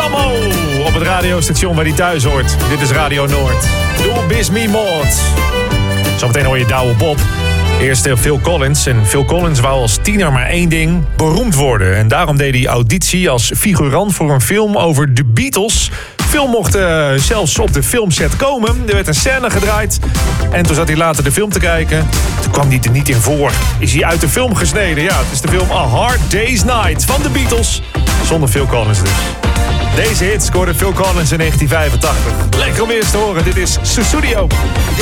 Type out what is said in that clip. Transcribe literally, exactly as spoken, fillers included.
Sammo op het radiostation waar hij thuis hoort. Dit is Radio Noord. Doe Bis Me Maud. Zometeen hoor je Douwe Bob. Eerst Phil Collins. En Phil Collins wou als tiener maar één ding: beroemd worden. En daarom deed hij auditie als figurant voor een film over de Beatles. Phil mocht uh, zelfs op de filmset komen. Er werd een scène gedraaid. En toen zat hij later de film te kijken. Toen kwam hij er niet in voor. Is hij uit de film gesneden. Ja, het is de film A Hard Day's Night van de Beatles. Zonder Phil Collins dus. Deze hit scoorde Phil Collins in negentien vijfentachtig. Lekker om eerst te horen. Dit is Sussudio.